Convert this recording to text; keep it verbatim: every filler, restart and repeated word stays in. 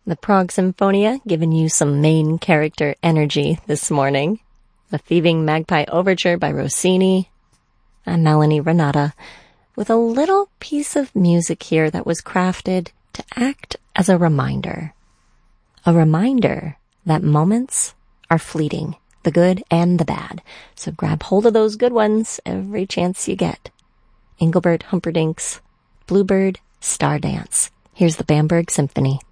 The Prague Symphonia giving you some main character energy this morning. The Thieving Magpie Overture by Rossini. I'm Melanie Renata with a little piece of music here that was crafted to act as a reminder. A reminder that moments are fleeting, the good and the bad. So grab hold of those good ones every chance you get. Engelbert Humperdinck's Bluebird Star Dance. Here's the Bamberg Symphony.